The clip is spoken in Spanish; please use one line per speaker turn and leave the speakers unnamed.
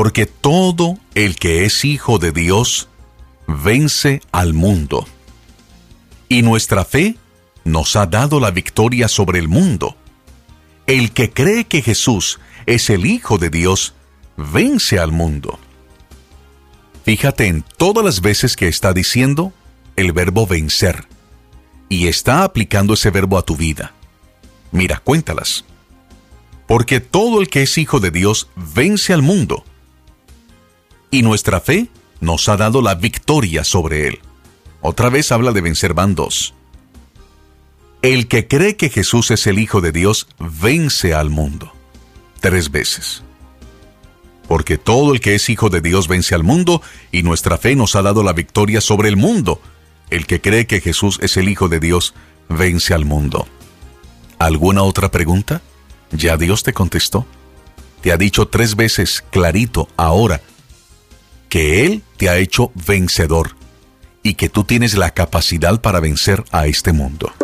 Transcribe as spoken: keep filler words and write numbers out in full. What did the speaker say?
Porque todo el que es hijo de Dios vence al mundo. Y nuestra fe nos ha dado la victoria sobre el mundo. El que cree que Jesús es el Hijo de Dios vence al mundo. Fíjate en todas las veces que está diciendo el verbo vencer. Y está aplicando ese verbo a tu vida. Mira, cuéntalas. Porque todo el que es hijo de Dios vence al mundo. Y nuestra fe nos ha dado la victoria sobre él. Otra vez habla de vencer, van dos. El que cree que Jesús es el Hijo de Dios vence al mundo. Tres veces. Porque todo el que es hijo de Dios vence al mundo, y nuestra fe nos ha dado la victoria sobre el mundo. El que cree que Jesús es el Hijo de Dios vence al mundo. ¿Alguna otra pregunta? ¿Ya Dios te contestó? Te ha dicho tres veces clarito ahora que Él te ha hecho vencedor y que tú tienes la capacidad para vencer a este mundo.